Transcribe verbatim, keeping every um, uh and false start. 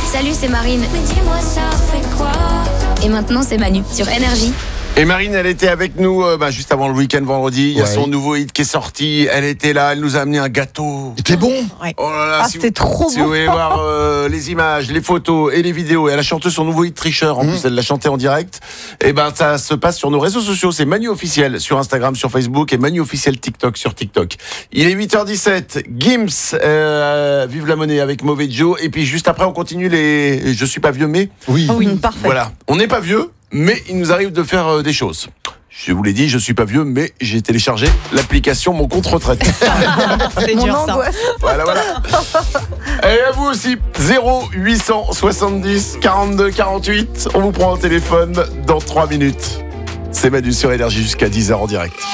Salut, c'est Marine. Mais dis-moi, ça fait quoi? Et maintenant, c'est Manu sur Énergie. Et Marine, elle était avec nous euh, bah, juste avant le week-end vendredi. Il y a Ouais. son nouveau hit qui est sorti. Elle était là, elle nous a amené un gâteau. C'était bon. Ouais. Oh là là, Ah, si c'était vous, trop si bon. vous voulez voir euh, les images, les photos et les vidéos, et elle a chanté son nouveau hit Tricheur. En Mmh. plus, elle l'a chanté en direct. Et ben, ça se passe sur nos réseaux sociaux. C'est Manu Officiel sur Instagram, sur Facebook, et Manu Officiel TikTok sur TikTok. Il est huit heures dix-sept. Gims, euh, vive la monnaie avec Mauvais Joe. Et puis juste après, on continue les. Je suis pas vieux, mais Oui. Oui, parfait. voilà. On n'est pas vieux, mais il nous arrive de faire euh, des choses. Je vous l'ai dit, je suis pas vieux, mais j'ai téléchargé l'application Mon Compte Retraite. C'est Mon dur ça. angoisse. Voilà, voilà. Et à vous aussi, zéro huit cent soixante-dix quarante-deux quarante-huit. On vous prend au téléphone dans trois minutes. C'est Manu sur Énergie jusqu'à dix heures en direct.